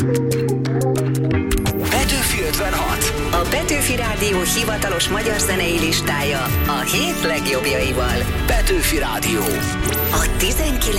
Petőfi 56. A Petőfi Rádió hivatalos magyar zenei listája a hét legjobbjaival. Petőfi Rádió. A 19.